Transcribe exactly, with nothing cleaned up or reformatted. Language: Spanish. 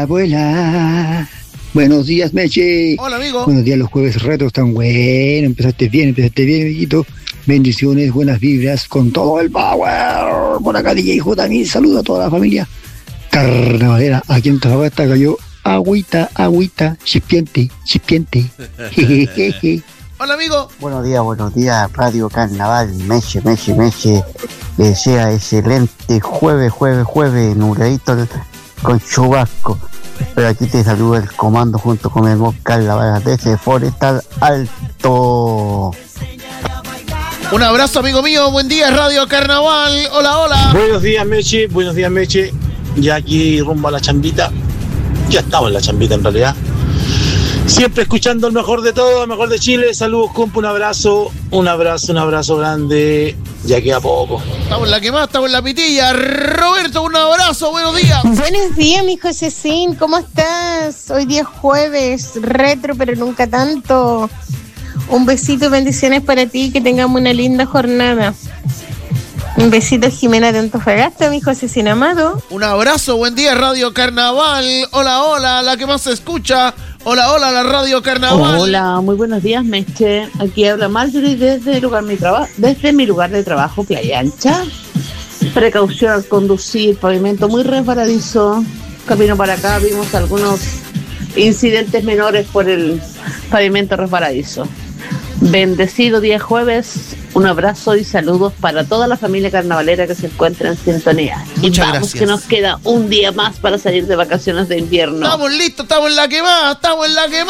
Abuela. Buenos días, Meche. Hola, amigo. Buenos días, los jueves retos tan buenos. Empezaste bien, empezaste bien, amiguito. Bendiciones, buenas vibras, con todo el power. Por acá, D J J, mi saludo a toda la familia carnavalera. Aquí en Tarapacá cayó agüita, agüita, chispiente, chispiente. Hola, amigo. Buenos días, buenos días, Radio Carnaval. Meche, Meche, Meche. Que sea excelente jueves, jueves, jueves, nubladito con chubasco. Pero aquí te saluda el comando junto con el Moscal, la vaga de ese Forestal Alto. Un abrazo, amigo mío. Buen día, Radio Carnaval. Hola, hola. Buenos días, Meche. Buenos días, Meche. Ya aquí rumbo a la chambita. Ya estamos en la chambita, en realidad. Siempre escuchando el mejor de todo, el mejor de Chile. Saludos, compa. Un abrazo. Un abrazo, un abrazo grande. Ya queda poco. Estamos en la que más, estamos en la pitilla. Roberto, un abrazo. Buenos días. Buenos días, mi Josecín. ¿Cómo estás? Hoy día es jueves. Retro, pero nunca tanto. Un besito y bendiciones para ti, que tengamos una linda jornada. Un besito, Jimena de Antofagasta, mi Josecín amado. Un abrazo, buen día, Radio Carnaval. Hola, hola, la que más se escucha. Hola, hola, la Radio Carnaval. Hola, muy buenos días, Meche. Aquí habla Marjorie desde el lugar mi traba- desde mi lugar de trabajo, Playa Ancha. Precaución al conducir, pavimento muy resbaladizo. Camino para acá, vimos algunos incidentes menores por el pavimento resbaladizo. Bendecido día jueves, un abrazo y saludos para toda la familia carnavalera que se encuentra en sintonía. Muchas y vamos, gracias. que nos queda un día más para salir de vacaciones de invierno. Estamos listos, estamos en la que más, estamos en la que más.